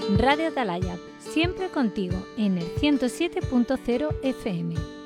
Radio Atalaya, siempre contigo en el 107.0 FM.